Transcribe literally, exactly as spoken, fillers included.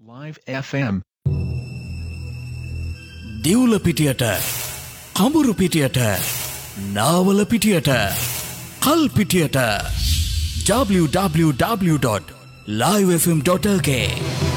Live F M. දිවුල පිටියට කඹුරු පිටියට Nawala පිටියට කල් පිටියට w w w dot live f m dot l k